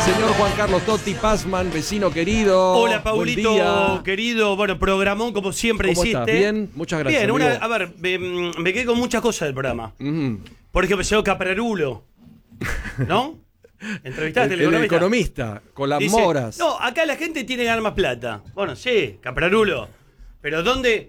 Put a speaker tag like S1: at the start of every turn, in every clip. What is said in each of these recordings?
S1: Señor Juan Carlos Totti Pazman, vecino querido.
S2: Hola, Paulito, querido. Bueno, programón como siempre
S1: ¿Cómo
S2: hiciste.
S1: estás? Bien, muchas gracias.
S2: Bien, a ver, me quedé con muchas cosas del programa. Por ejemplo, llegó Caprarulo, ¿no? ¿Entrevistaste
S1: el economista, con las
S2: dice,
S1: moras.
S2: No, acá la gente tiene que ganar más plata. Bueno, sí, Caprarulo. Pero ¿dónde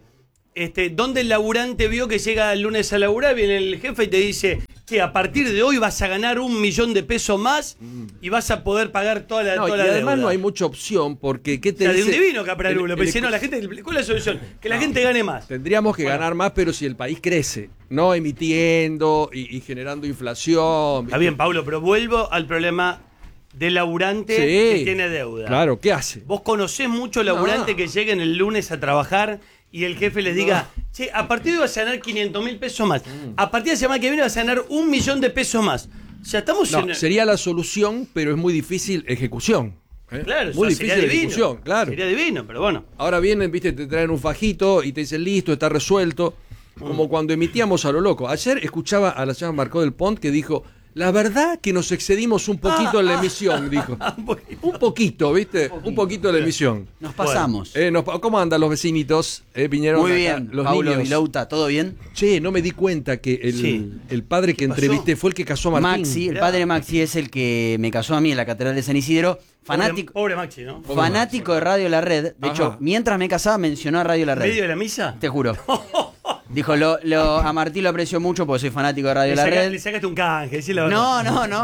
S2: el laburante vio que llega el lunes a laburar, viene el jefe y te dice que a partir de hoy vas a ganar $1.000.000 más y vas a poder pagar toda la
S1: y
S2: deuda?
S1: además no hay mucha opción porque ¿qué te
S2: O sea,
S1: dice?
S2: de un divino Caprarulo, pero si no, la gente, ¿cuál es la solución? Que la gente gane más.
S1: Tendríamos que ganar más, pero si el país crece, no emitiendo y generando inflación.
S2: Está bien, Pablo, pero vuelvo al problema del laburante que tiene deuda.
S1: Claro, ¿qué hace?
S2: ¿Vos conocés mucho laburante que lleguen el lunes a trabajar y el jefe les diga, che, a partir de hoy vas a ganar $500.000 más, a partir de la semana que viene vas a ganar $1.000.000 más? O sea, estamos
S1: sería la solución, pero es muy difícil ejecución.
S2: Claro,
S1: muy
S2: sería
S1: difícil
S2: divino,
S1: ejecución, claro.
S2: Sería divino, pero bueno.
S1: Ahora vienen, viste, te traen un fajito y te dicen, listo, está resuelto. Como cuando emitíamos a lo loco. Ayer escuchaba a la señora Marcó del Pont que dijo, la verdad que nos excedimos un poquito en la emisión, dijo. Un poquito, ¿viste? Un poquito de la emisión.
S3: Nos pasamos.
S1: ¿Cómo andan los vecinitos? ¿Vinieron
S3: muy
S1: acá,
S3: bien,
S1: los
S3: Paulo
S1: niños?
S3: Vilouta, ¿todo bien?
S1: Che, no me di cuenta que el padre que entrevisté fue el que casó a Martín.
S3: Maxi, el padre Maxi es el que me casó a mí en la Catedral de San Isidro. Fanático,
S2: pobre Maxi, ¿no?
S3: Fanático de Radio La Red. De hecho, mientras me casaba mencionó a Radio La Red.
S2: ¿Medio de la misa?
S3: Te juro. Dijo, a Martín lo aprecio mucho porque soy fanático de Radio La Red.
S2: Le sacaste un canje, decís la
S3: No,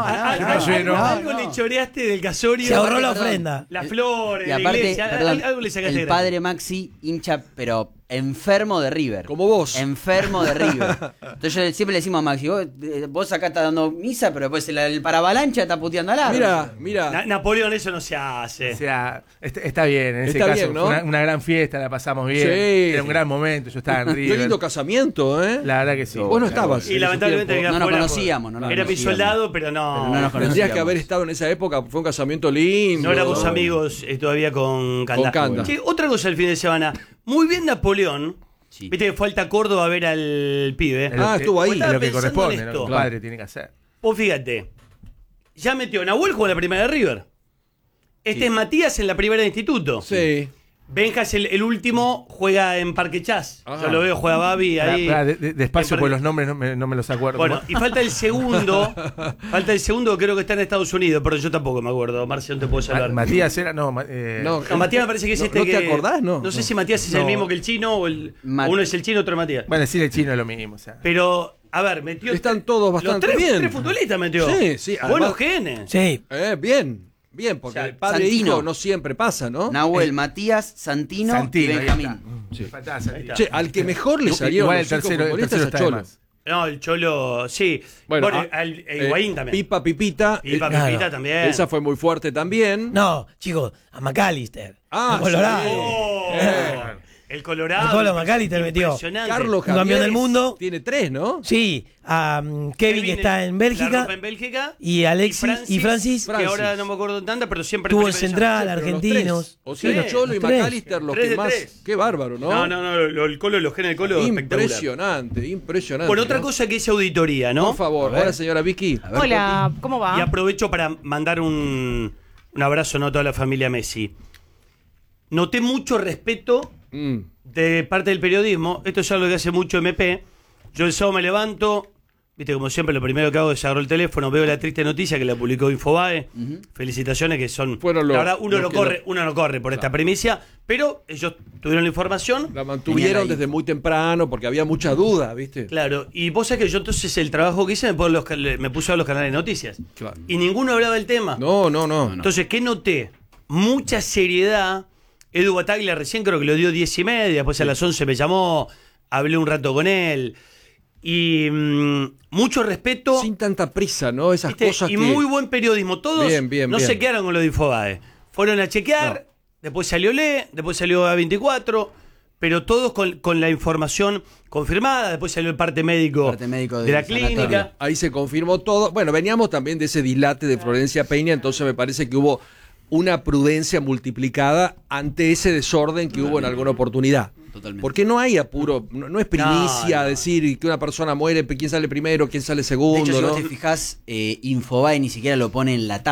S2: verdad. Algo le choreaste del casorio.
S4: Se ahorró la ofrenda.
S2: Las flores,
S3: Y
S2: la
S3: aparte,
S2: iglesia,
S3: perdón,
S2: algo le sacaste.
S3: el padre Maxi hincha, pero enfermo de River.
S1: Como vos.
S3: Enfermo de River. Entonces siempre le decimos a Maxi, vos acá estás dando misa, pero después el paravalancha está puteando al árbitro.
S1: Mira.
S2: Napoleón, eso no se hace.
S5: O sea, está bien, en ese
S1: Está
S5: caso
S1: bien, ¿no?
S5: fue una gran fiesta, la pasamos bien.
S1: Sí.
S5: Era un gran momento, yo estaba en River.
S1: Qué lindo casamiento, ¿eh?
S5: La verdad que sí.
S1: Vos no estabas.
S2: Y lamentablemente
S3: no nos conocíamos.
S2: Era mi soldado, pero no.
S3: Pero no nos
S1: Tendrías que haber estado en esa época, fue un casamiento lindo.
S2: No éramos amigos todavía con Canda.
S1: Canda.
S2: Che, otra cosa el fin de semana. Muy bien Napoleón.
S3: Sí.
S2: Viste que falta Córdoba a ver al pibe.
S1: Estuvo ahí.
S2: Estaba
S5: Es lo que
S2: pensando
S5: corresponde,
S2: en
S5: lo
S2: esto.
S5: que el padre tiene que hacer.
S2: Vos fíjate. Ya metió Nahuel jugó en la primera de River. Es Matías en la primera de Instituto.
S1: Sí.
S2: Benja es el último, juega en Parque Chas.
S1: Ajá.
S2: Yo lo veo, juega Babi ahí.
S5: Despacio, porque los nombres no me los acuerdo.
S2: Bueno, y falta el segundo. Que creo que está en Estados Unidos, pero yo tampoco me acuerdo. Marcio, no te puedo hablar.
S5: Matías era,
S1: No,
S2: Matías me parece que es
S1: ¿No te acordás? No
S2: sé si Matías es el mismo que el chino o uno es el chino, otro es Matías.
S5: Bueno, sí, el chino es lo mismo. O sea.
S2: Pero, a ver, metió.
S1: Están todos bastante
S2: los
S1: bien.
S2: tres futbolistas metió.
S1: Sí.
S2: Buenos genes.
S4: Sí.
S1: Bien, porque
S2: O sea,
S1: el padre
S3: Santino.
S1: hijo no siempre pasa, ¿no?
S3: Nahuel, Matías, Santino y
S5: Santino, ahí
S3: Benjamín.
S5: está. Faltaba Santino.
S1: Che, al que mejor le salió
S5: Igual el
S1: los hijos
S5: tercero
S1: futbolistas es a
S5: está de
S1: Cholo.
S5: más.
S2: No, el Cholo, sí.
S1: Bueno,
S2: al Higuaín también.
S1: Pipita.
S2: Pipa,
S4: claro.
S2: Pipita también.
S1: Esa fue muy fuerte también.
S4: No, chicos, a McAllister.
S1: Ah,
S4: a Colorado.
S1: sí.
S2: Oh, el Colorado.
S4: El Colo McAllister metió.
S2: Impresionante.
S1: Carlos
S4: Un campeón
S1: Javier
S4: del mundo.
S1: Tiene 3, ¿no?
S4: Sí, a Kevin que está en
S2: La
S4: Bélgica.
S2: rompe en Bélgica.
S4: Y Alexis y Francis.
S2: Que ahora no me acuerdo tanta, pero siempre.
S4: Tuvo el
S2: primera
S4: central,
S1: Pero los
S4: argentinos.
S1: tres. O sea,
S2: Sí,
S1: Cholo y
S4: los tres.
S1: McAllister los
S2: 3
S1: que
S2: de
S1: más.
S2: 3.
S1: Qué bárbaro, ¿no?
S2: No, el Colo, los genes del Colo, espectacular.
S1: Impresionante.
S2: Bueno, otra
S1: ¿no?
S2: cosa que es auditoría, ¿no?
S1: Por favor, ahora señora Vicky.
S6: Hola, ¿cómo va?
S2: Y aprovecho para mandar un abrazo, ¿no?, a toda la familia Messi. Noté mucho respeto de parte del periodismo. Esto es algo que hace mucho MP. Yo el sábado me levanto, viste, como siempre, lo primero que hago es agarro el teléfono, veo la triste noticia que la publicó Infobae. Felicitaciones, que son.
S1: Fueron
S2: la verdad, uno no corre por esta primicia, pero ellos tuvieron la información.
S1: La mantuvieron
S3: ahí.
S1: desde muy temprano porque había mucha duda, ¿viste?
S2: Claro, y vos sabés que yo entonces el trabajo que hice me puse a los canales de noticias.
S1: Claro.
S2: Y ninguno hablaba del tema.
S1: No.
S2: Entonces, ¿qué noté? Mucha seriedad. Edu Bataglia recién creo que lo dio 10:30, después a las 11 me llamó, hablé un rato con él. Y mucho respeto.
S1: Sin tanta prisa, ¿no? Esas
S2: ¿viste?
S1: cosas
S2: y
S1: que...
S2: muy buen periodismo. Todos
S1: Bien,
S2: no se quedaron con lo de Infobae. Fueron a chequear, después salió Le, después salió A24, pero todos con la información confirmada. Después salió el parte médico de la clínica.
S1: Ahí se confirmó todo. Bueno, veníamos también de ese dilate de Florencia Peña, entonces me parece que hubo una prudencia multiplicada ante ese desorden que hubo en alguna oportunidad.
S3: Totalmente.
S1: Porque no hay apuro, no es primicia decir que una persona muere, quién sale primero, quién sale segundo.
S3: De hecho, si
S1: ¿no?
S3: vos te fijás, Infobae ni siquiera lo pone en la tapa.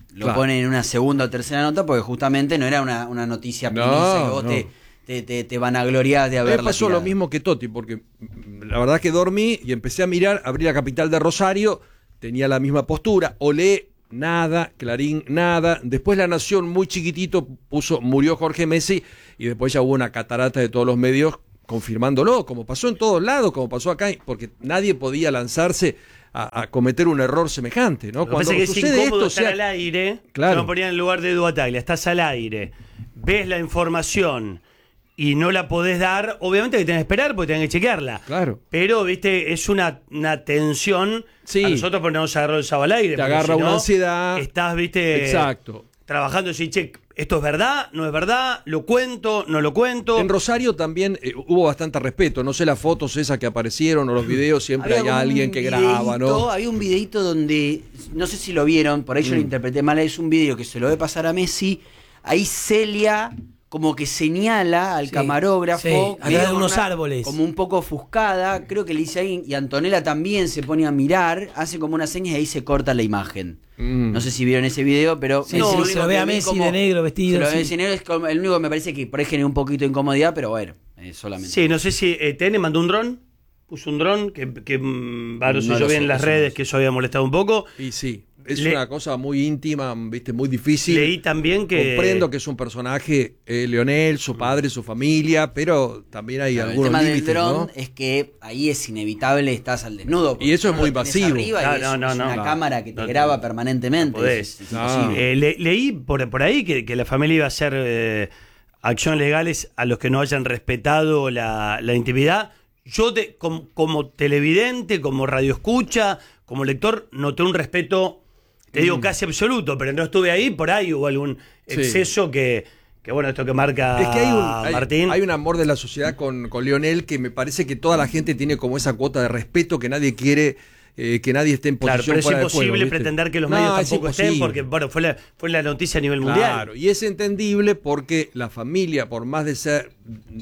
S3: lo
S1: Claro.
S3: ponen en una segunda o tercera nota porque justamente no era una noticia
S1: No,
S3: primicia que vos
S1: no.
S3: te vanagloriás de
S1: Me
S3: haberla
S1: pasó lo
S3: tirado.
S1: mismo que Toti, porque la verdad que dormí y empecé a mirar, abrí la Capital de Rosario, tenía la misma postura, Olé, nada, Clarín, nada. Después La Nación, muy chiquitito, puso murió Jorge Messi y después ya hubo una catarata de todos los medios confirmándolo, como pasó en todos lados, como pasó acá, porque nadie podía lanzarse a cometer un error semejante, ¿no?
S2: Lo que pasa es que es
S1: sucede
S2: incómodo
S1: esto,
S2: estar al aire.
S1: Claro.
S2: Yo me ponía en el lugar de Edu Bataglia. Estás al aire, ves la información y no la podés dar. Obviamente que tenés que esperar porque tenés que chequearla.
S1: Claro.
S2: Pero, viste, es una tensión.
S1: Sí.
S2: A nosotros porque no nos agarró el sábado al aire.
S1: Te
S2: porque
S1: agarra
S2: si no,
S1: una ansiedad.
S2: Estás, viste,
S1: Exacto.
S2: trabajando y decís, che, ¿esto es verdad? ¿No es verdad? ¿Lo cuento? ¿No lo cuento?
S1: En Rosario también hubo bastante respeto. No sé las fotos esas que aparecieron o los videos, siempre hay
S3: Había como
S1: alguien
S3: un
S1: que graba, ¿no?
S3: videíto, Había un videíto donde, no sé si lo vieron, por ahí yo lo interpreté mal, es un video que se lo debe pasar a Messi, ahí Celia como que señala al
S4: Sí,
S3: camarógrafo,
S4: sí,
S3: medio
S4: atrás de
S3: con
S4: unos árboles.
S3: como un poco ofuscada, creo que le dice ahí, y Antonella también se pone a mirar, hace como una seña y ahí se corta la imagen.
S1: Mm.
S3: No sé si vieron ese video, pero
S4: Sí,
S3: no,
S4: sí,
S3: lo
S4: se
S3: único
S4: lo ve
S3: que
S4: a
S3: vi
S4: Messi de negro vestido,
S3: se lo ve a
S4: sí.
S3: Messi de negro, es como el único que me parece que por ahí genera un poquito de incomodidad, pero bueno, solamente.
S2: Sí, no sé si TN mandó un dron. Puso un dron que Varo se
S3: No
S2: yo
S3: lo
S2: vi
S3: sé,
S2: en las
S3: eso no
S2: redes
S3: lo sé.
S2: que eso había molestado un poco.
S1: Y sí, es
S2: Le-
S1: una cosa muy íntima, viste, muy difícil.
S2: Leí también que
S1: Comprendo que es un personaje, Leonel, su padre, su familia, pero también hay
S3: Claro, el
S1: algunos
S3: tema del
S1: límites,
S3: dron
S1: ¿no?
S3: es que ahí es inevitable, estás al desnudo.
S1: Y eso es
S3: no
S1: muy
S3: lo tenés
S1: invasivo.
S3: arriba y
S2: No,
S3: es,
S2: no, no,
S3: es
S2: no,
S3: una
S2: no.
S3: cámara que te
S2: No,
S3: graba
S2: no
S3: permanentemente.
S2: podés.
S3: Es
S1: No.
S3: imposible.
S2: Leí por ahí que la familia iba a hacer acciones legales a los que no hayan respetado la intimidad. Yo, como televidente, como radioescucha, como lector, noté un respeto, te digo, casi absoluto, pero no estuve ahí, por ahí hubo algún
S1: Sí.
S2: exceso que bueno, esto que marca
S1: Es que
S2: Martín.
S1: hay un amor de la sociedad con Leonel que me parece que toda la gente tiene como esa cuota de respeto que nadie quiere que nadie esté en
S2: Claro,
S1: posición
S2: pero es
S1: fuera de
S2: imposible
S1: juego, ¿viste?
S2: pretender que los
S1: No,
S2: medios
S1: es
S2: tampoco estén,
S1: imposible.
S2: porque bueno, fue la noticia a nivel mundial.
S1: Claro, y es entendible porque la familia, por más de ser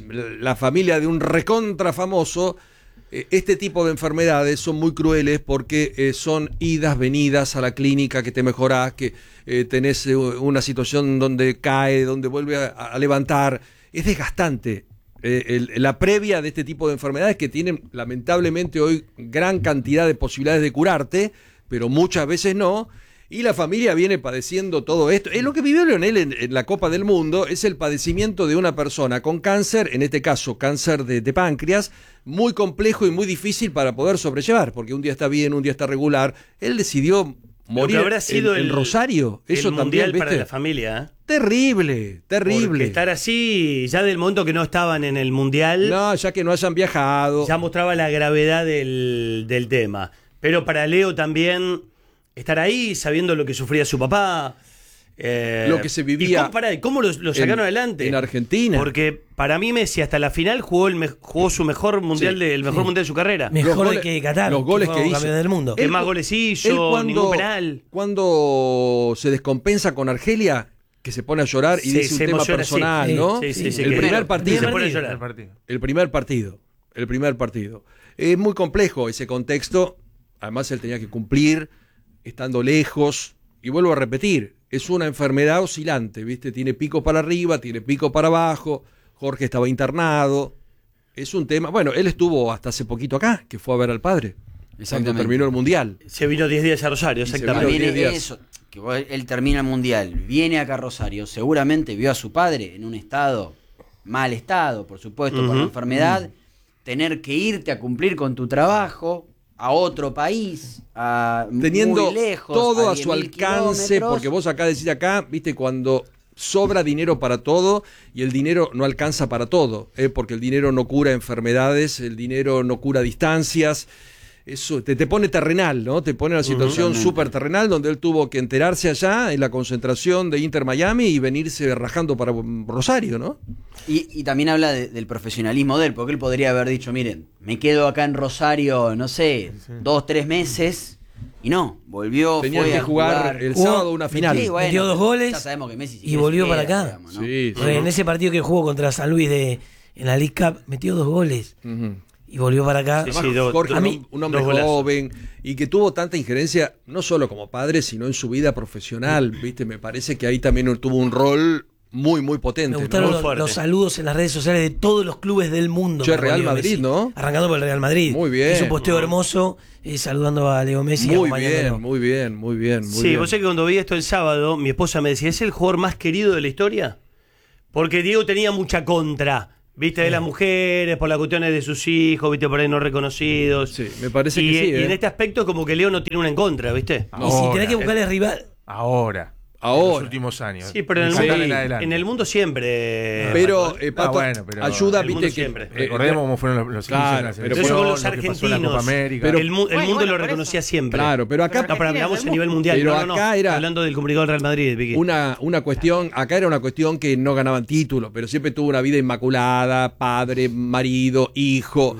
S1: la familia de un recontra famoso, este tipo de enfermedades son muy crueles porque son idas, venidas a la clínica, que te mejorás, que tenés una situación donde cae, donde vuelve a levantar. Es desgastante. La previa de este tipo de enfermedades que tienen lamentablemente hoy gran cantidad de posibilidades de curarte, pero muchas veces no, y la familia viene padeciendo todo esto. Es lo que vivió Leonel en la Copa del Mundo, es el padecimiento de una persona con cáncer, en este caso cáncer de páncreas, muy complejo y muy difícil para poder sobrellevar, porque un día está bien, un día está regular. Él decidió morir
S2: Lo que habrá sido
S1: en Rosario. Eso
S2: el
S1: también,
S2: mundial para
S1: ¿viste?
S2: la familia.
S1: Terrible, terrible.
S2: Porque estar así, ya del momento que no estaban en el mundial,
S1: No, ya que no hayan viajado.
S2: ya mostraba la gravedad del tema. Pero para Leo también estar ahí, sabiendo lo que sufría su papá.
S1: Lo que se vivía
S2: ¿Y cómo lo sacaron adelante?
S1: en Argentina.
S2: Porque para mí Messi hasta la final jugó su mejor mundial, el mejor mundial de su carrera.
S1: Los
S4: Mejor
S1: goles-
S4: que Qatar.
S1: los goles
S4: fue
S1: que hizo.
S4: campeón del mundo.
S2: Que más goles hizo, ningún penal.
S1: Cuando se descompensa con Argelia, que se pone a llorar y
S2: Sí,
S1: dice un
S2: se
S1: tema
S2: emociona,
S1: personal,
S2: sí.
S1: ¿no?
S2: Sí, sí, sí,
S1: el
S2: que-
S1: primer partido.
S2: Se pone a llorar.
S5: El partido.
S1: El primer partido. Es muy complejo ese contexto. Además, él tenía que cumplir, estando lejos. Y vuelvo a repetir, es una enfermedad oscilante, ¿viste? Tiene pico para arriba, tiene pico para abajo. Jorge estaba internado. Es un tema. Bueno, él estuvo hasta hace poquito acá, que fue a ver al padre. Cuando
S3: Exactamente.
S1: terminó el mundial.
S2: Se vino 10 días a Rosario,
S1: se
S2: exactamente.
S1: vino
S3: Viene
S1: 10 días.
S3: eso, que él termina el mundial, viene acá a Rosario, seguramente vio a su padre en un mal estado, por supuesto, por la enfermedad, tener que irte a cumplir con tu trabajo a otro país,
S1: Teniendo
S3: muy lejos,
S1: todo a
S3: 10.000
S1: su alcance,
S3: kilómetros.
S1: porque vos acá decís acá, viste, cuando sobra dinero para todo y el dinero no alcanza para todo, porque el dinero no cura enfermedades, el dinero no cura distancias. Eso te pone terrenal, ¿no? Te pone en una situación súper terrenal donde él tuvo que enterarse allá en la concentración de Inter Miami y venirse rajando para Rosario, ¿no?
S3: Y también habla del profesionalismo de él, porque él podría haber dicho, miren, me quedo acá en Rosario, no sé, 2-3 meses, y no, volvió,
S1: Tenían
S3: fue
S1: que
S3: a
S1: jugar el sábado una final.
S3: Sí, bueno,
S4: Metió 2 goles
S3: ya sabemos que Messi
S4: y volvió
S3: se
S4: para
S3: queda,
S4: acá.
S3: digamos, ¿no?
S1: Sí, sí.
S4: En ese partido que jugó contra San Luis en la League Cup, metió 2 goles.
S1: Ujú.
S4: y volvió para acá.
S2: Sí,
S1: Además,
S2: sí,
S1: Jorge,
S4: a mí-
S1: un hombre
S2: dos golazos.
S1: joven y que tuvo tanta injerencia, no solo como padre, sino en su vida profesional, ¿viste? Me parece que ahí también tuvo un rol muy, muy potente.
S4: Me gustaron
S1: ¿no?
S2: Muy fuerte.
S4: los saludos en las redes sociales de todos los clubes del mundo.
S1: Che,
S4: para
S1: Real
S4: Leo
S1: Madrid,
S4: Messi.
S1: ¿no?
S4: Arrancando por el Real Madrid.
S1: Muy bien.
S4: Hizo un posteo hermoso saludando a Leo Messi. y
S1: Muy
S4: acompañándolo.
S1: bien, muy bien, muy bien. Muy
S2: Sí,
S1: bien.
S2: vos sabés que cuando vi esto el sábado, mi esposa me decía, ¿es el jugador más querido de la historia? Porque Diego tenía mucha contra, viste, de las mujeres, por las cuestiones de sus hijos, viste, por ahí no reconocidos.
S1: Sí, me parece
S2: y,
S1: que sí.
S2: y en este aspecto como que Leo no tiene una en contra, viste.
S4: Y si tenés que buscarle rival.
S5: Ahora.
S1: Ahora.
S5: En los últimos años.
S2: Sí, pero en el,
S5: Ni
S2: mundo,
S5: adelante.
S2: en el mundo siempre.
S1: Pero, Pato,
S5: bueno, pero
S1: ayuda,
S2: el mundo
S1: viste que.
S2: siempre.
S5: Recordemos cómo fueron los
S1: claro,
S5: inicios de la
S1: pero
S2: Pero eso con los
S5: selección, lo que pasó en la
S2: argentinos.
S5: Copa América.
S2: Pero el
S6: Bueno,
S2: mundo lo
S6: por
S2: reconocía
S6: eso.
S2: siempre.
S1: Claro, pero acá.
S2: No, pero hablamos a nivel mundial.
S1: Pero
S2: no,
S1: acá era-
S2: hablando del comunicado del Real Madrid, Vicky.
S1: Una cuestión, acá era una cuestión que no ganaban títulos, pero siempre tuvo una vida inmaculada, padre, marido, hijo,